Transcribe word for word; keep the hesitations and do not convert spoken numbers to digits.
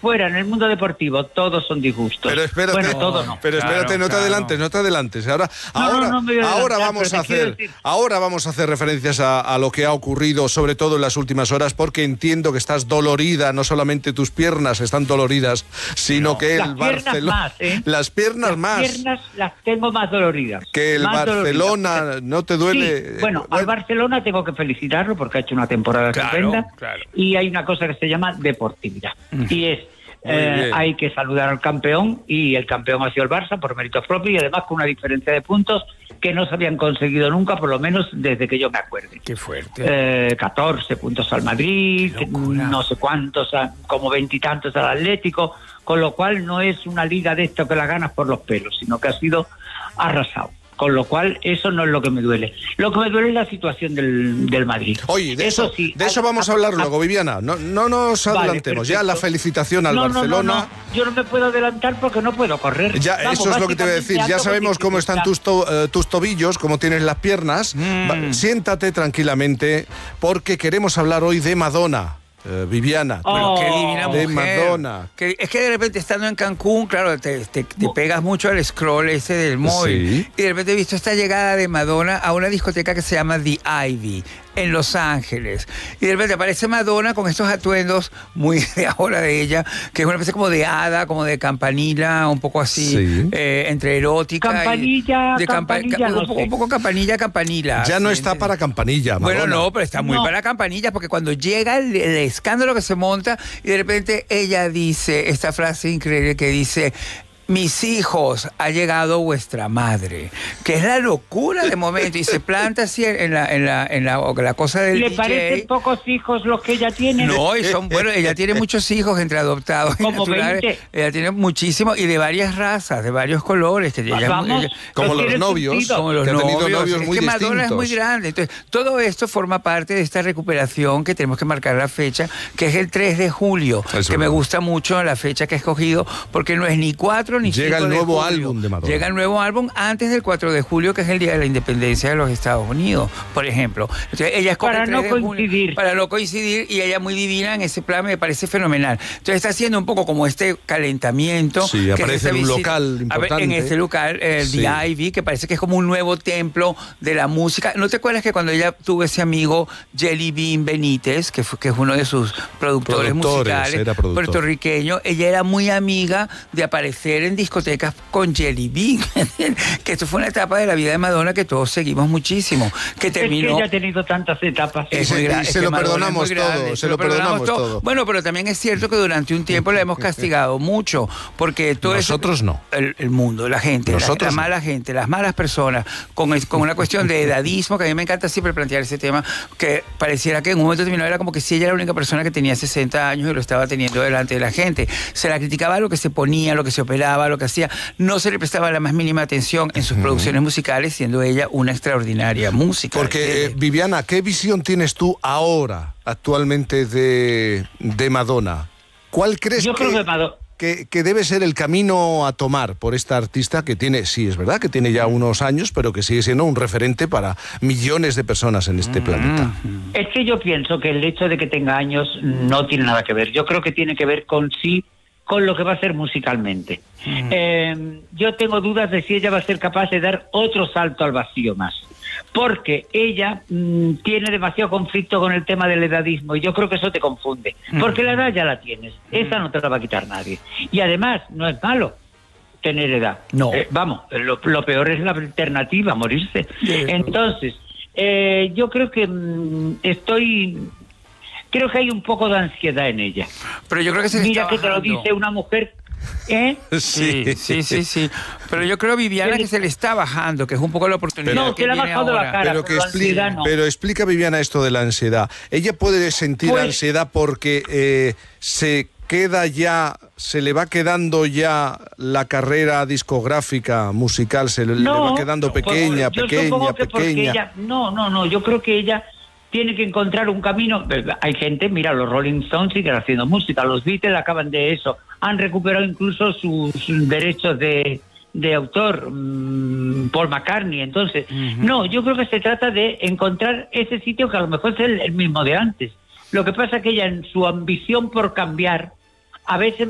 fuera, en el mundo deportivo, todos son disgustos. Pero espérate, bueno, todo no. pero espérate, Claro, no te claro. adelantes, no te adelantes. Ahora, No, ahora, no, no me voy a ahora adelantar, vamos pero a te quiero hacer, decir- ahora vamos a hacer referencias a, a lo que ha ocurrido, sobre todo en las últimas horas, porque entiendo que estás dolorida, no solamente tus piernas están doloridas, sino No. que Las el piernas Barcelona, más, ¿eh? las piernas Las más, piernas las tengo más doloridas. que el más Barcelona doloridas. no te duele. Sí, bueno, al Barcelona tengo que felicitarlo porque ha hecho una temporada Claro, estupenda. claro. Y hay una cosa que se llama deportividad. Y es, Muy eh, bien. hay que saludar al campeón, y el campeón ha sido el Barça por méritos propios y además con una diferencia de puntos que no se habían conseguido nunca, por lo menos desde que yo me acuerde. Qué fuerte. Eh, catorce puntos al Madrid, Qué locura. no sé cuántos, a- como veintitantos al Atlético, con lo cual no es una liga de esto que la ganas por los pelos, sino que ha sido arrasado. Con lo cual, eso no es lo que me duele. Lo que me duele es la situación del, del Madrid. Oye, de eso, sí, de eso a- vamos a a- hablar a- luego, Viviana. No, no nos Vale, adelantemos. Ya perfecto. la felicitación al no, no, Barcelona. No, no, yo no me puedo adelantar porque no puedo correr. Ya, Vamos, eso es lo que te voy a decir. básicamente Ya ando sabemos con cómo están dificultad. tus, to- eh, tus tobillos, cómo tienes las piernas. Mm. Va, siéntate tranquilamente porque queremos hablar hoy de Madonna, eh, Viviana. Oh, Qué divina de mujer. Madonna. Que, es que de repente estando en Cancún, claro, te, te- te pegas mucho al scroll ese del móvil. Sí. Y de repente he visto esta llegada de Madonna a una discoteca que se llama The Ivy, en Los Ángeles. Y de repente aparece Madonna con estos atuendos muy de ahora de ella, que es una especie como de hada, como de campanila, un poco así, Sí. eh, entre erótica Campanilla, y... de campa- campanilla, ca- no un, poco, sé. un poco campanilla, campanila. Ya no así, está ¿entiendes? para campanilla, Madonna. Bueno, no, pero está muy No. para campanillas, porque cuando llega el, el escándalo que se monta y de repente ella dice esta frase increíble que dice: mis hijos, ha llegado vuestra madre, que es la locura de momento, y se planta así en la, en la, en la, la cosa del ¿Le D J. parecen pocos hijos los que ella tiene? No, y son, bueno, ella tiene muchos hijos entre adoptados y Como naturales. veinte. Ella tiene muchísimos y de varias razas, de varios colores. Que ella, Vamos, ella- Como no los tiene novios, sentido. como los que ha tenido novios. novios Es muy que Madonna es muy distintos. grande. Entonces, todo esto forma parte de esta recuperación que tenemos que marcar la fecha, que es el tres de julio, Es que me verdad. gusta mucho la fecha que he escogido, porque no es ni cuatro ni Llega cinco el de nuevo julio. álbum de Madonna. Llega el nuevo álbum antes del cuatro de julio, que es el día de la independencia de los Estados Unidos, por ejemplo. Entonces, ella escoge Para el no tres de julio, coincidir. para no coincidir, y ella muy divina en ese plan, me parece fenomenal. Entonces está haciendo un poco como este calentamiento. Sí, que es aparece esta en un visita- local a ver, importante. En este local, el Sí. The Ivy, que parece que es como un nuevo templo de la música. ¿No te acuerdas que cuando ella tuvo ese amigo Jelly Bean Benítez, que, fue, que es uno de sus productores, Productores, musicales, era productor. puertorriqueño? Ella era muy amiga de aparecer en discotecas con Jelly Bean. Que esto fue una etapa de la vida de Madonna que todos seguimos muchísimo. Que Es que terminó... ella ha tenido tantas etapas. Y se- muy gra- y es se que lo Madonna es perdonamos muy grande, todo, se lo perdonamos todo. Bueno, pero también es cierto que durante un tiempo la hemos castigado mucho, porque todo eso- Nosotros no. El, el mundo, la gente, la- Nosotros la, no. mala gente, las malas personas, con, es- con una cuestión de edadismo, que a mí me encanta siempre plantear ese tema, que pareciera que en un momento determinado era como que si ella era la única persona que tenía sesenta años y lo estaba teniendo delante de la gente. Se la criticaba lo que se ponía, lo que se operaba, lo que hacía. No se le prestaba la más mínima atención en sus producciones musicales, siendo ella una extraordinaria música. Porque, eh, ¿entiendes? Viviana, ¿qué visión tienes tú ahora, actualmente, de, de Madonna? ¿Cuál crees Yo que, creo que Madonna... que, que debe ser el camino a tomar por esta artista que tiene, sí, es verdad, que tiene ya unos años, pero que sigue siendo un referente para millones de personas en este planeta? Es que yo pienso que el hecho de que tenga años no tiene nada que ver. Yo creo que tiene que ver con sí, con lo que va a hacer musicalmente. Mm. Eh, yo tengo dudas de si ella va a ser capaz de dar otro salto al vacío más. Porque ella mm, tiene demasiado conflicto con el tema del edadismo y yo creo que eso te confunde. Porque la edad ya la tienes. Esa no te la va a quitar nadie. Y además, no es malo tener edad. No. Eh, vamos, lo, lo peor es la alternativa, morirse. Sí. Entonces, eh, yo creo que mm, estoy... Creo que hay un poco de ansiedad en ella. Pero yo creo que se le Mira está que te lo bajando. dice una mujer... ¿Eh? Sí, sí, sí, sí. Pero yo creo, Viviana, que se le está bajando, que es un poco la oportunidad No, que se le ha viene bajado la ahora. cara. Pero, que pero explica, ansiedad no. pero explica, Viviana, esto de la ansiedad. Ella puede sentir Pues- ansiedad porque eh, se queda ya, se le va quedando ya la carrera discográfica musical, se le, le va quedando pues, pequeña, yo pequeña, supongo que porque pequeña. ella- no, no, no, yo creo que ella tiene que encontrar un camino. Hay gente, mira, los Rolling Stones siguen haciendo música, los Beatles acaban de eso, han recuperado incluso sus derechos de, de autor, mmm, Paul McCartney. Entonces, Ujú. no, yo creo que se trata de encontrar ese sitio que a lo mejor es el, el mismo de antes. Lo que pasa es que ella, en su ambición por cambiar, a veces